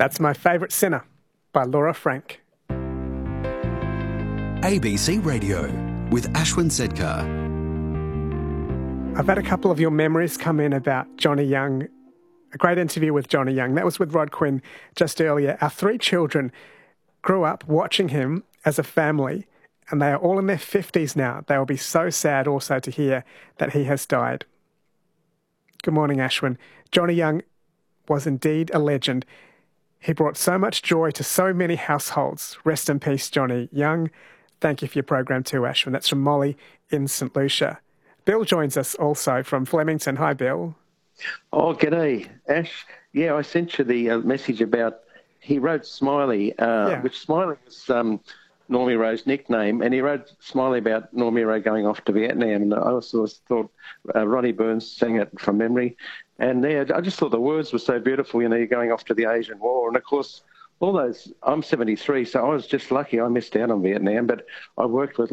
That's My Favourite Sinner by Laura Frank. ABC Radio with Ashwin Sedkar. I've had a couple of your memories come in about Johnny Young. A great interview with Johnny Young. That was with Rod Quinn just earlier. Our three children grew up watching him as a family, and they are all in their 50s now. They will be so sad also to hear that he has died. Good morning, Ashwin. Johnny Young was indeed a legend. He brought so much joy to so many households. Rest in peace, Johnny Young. Thank you for your program too, Ashwin. That's from Molly in St Lucia. Bill joins us also from Flemington. Hi, Bill. Oh, g'day, Ash. Yeah, I sent you the message about, he wrote Smiley, which Smiley was Normie Rowe's nickname, and he wrote Smiley about Normie Rowe going off to Vietnam, and I also thought Ronnie Burns sang it from memory, and yeah, I just thought the words were so beautiful, you're going off to the Asian War, and of course, all those, I'm 73, so I was just lucky I missed out on Vietnam, but I worked with